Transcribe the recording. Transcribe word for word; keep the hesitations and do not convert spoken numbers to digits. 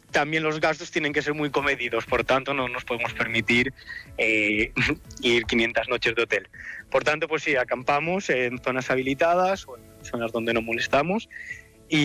también los gastos tienen que ser muy comedidos, por tanto no nos podemos permitir eh, ir quinientas noches de hotel. Por tanto, pues sí, acampamos en zonas habilitadas o en zonas donde no molestamos